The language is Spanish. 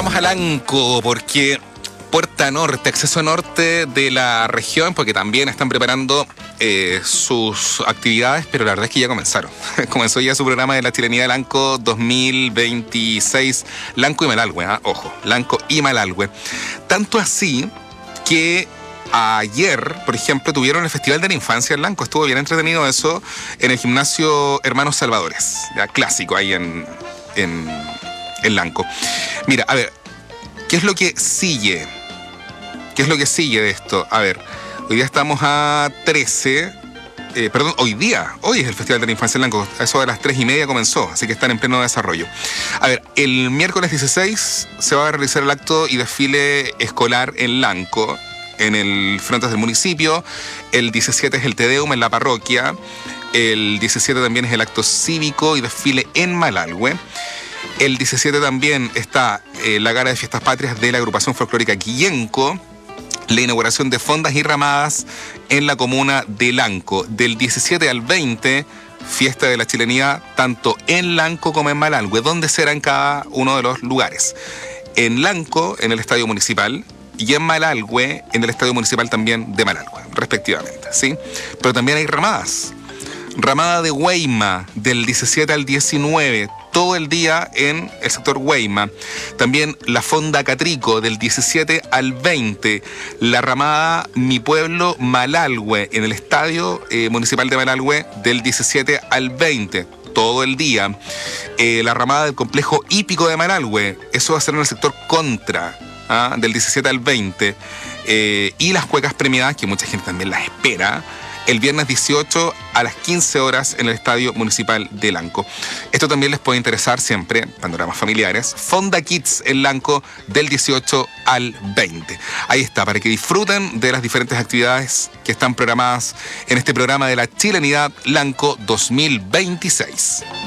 Vamos a Lanco porque puerta norte, acceso norte de la región, porque también están preparando sus actividades, pero la verdad es que ya comenzaron. Comenzó ya su programa de la Chilenidad de Lanco 2026, Lanco y Malalhue, ojo, Lanco y Malalhue. Tanto así que ayer, por ejemplo, tuvieron el Festival de la Infancia en Lanco. Estuvo bien entretenido eso en el gimnasio Hermanos Salvadores, ya clásico ahí en Lanco. Mira, a ver, ¿qué es lo que sigue? ¿Qué es lo que sigue de esto? A ver, hoy día estamos a 13... hoy es el Festival de la Infancia en Lanco. Eso de las 3:30 comenzó, así que están en pleno desarrollo. A ver, el miércoles 16 se va a realizar el acto y desfile escolar en Lanco, en el frontis del municipio. El 17 es el Te Deum en la parroquia. El 17 también es el acto cívico y desfile en Malalhue. El 17 también está la gala de fiestas patrias de la agrupación folclórica Quillenco, la inauguración de fondas y ramadas en la comuna de Lanco. Del 17 al 20, fiesta de la chilenidad, tanto en Lanco como en Malalhue, donde será en cada uno de los lugares. En Lanco, en el Estadio Municipal, y en Malalhue, en el Estadio Municipal también de Malalhue, respectivamente, ¿sí? Pero también hay ramadas. Ramada de Huayma, del 17 al 19, todo el día en el sector Huayma. También la Fonda Catrico, del 17 al 20. La ramada Mi Pueblo Malalhue, en el Estadio Municipal de Malalhue, del 17 al 20. Todo el día. La ramada del Complejo Hípico de Malalhue, eso va a ser en el sector Contra, del 17 al 20. Y las cuecas premiadas, que mucha gente también las espera, el viernes 18 a las 15 horas en el Estadio Municipal de Lanco. Esto también les puede interesar siempre, panoramas familiares. Fonda Kids en Lanco del 18 al 20. Ahí está, para que disfruten de las diferentes actividades que están programadas en este programa de la Chilenidad Lanco 2026.